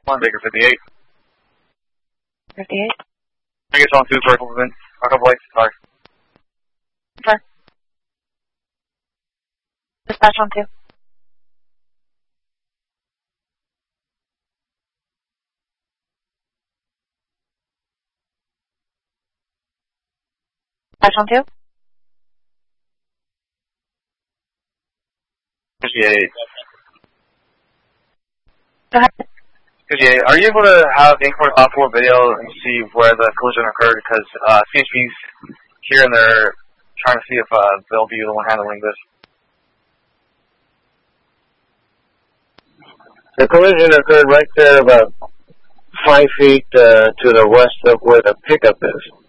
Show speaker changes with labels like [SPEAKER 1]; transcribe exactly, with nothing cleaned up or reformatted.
[SPEAKER 1] One Baker fifty-eight.
[SPEAKER 2] fifty-eight.
[SPEAKER 1] I guess on two for movement. A couple lights, sorry.
[SPEAKER 2] Okay. Dispatch on two. Dispatch on two.
[SPEAKER 1] fifty-eight.
[SPEAKER 2] Go ahead.
[SPEAKER 1] fifty-eight. Are you able to have in-court top four video and see where the collision occurred? Because uh, C H P's here and they're trying to see if uh, they'll be the one handling this.
[SPEAKER 3] The collision occurred right there about five feet uh, to the west of where the pickup is.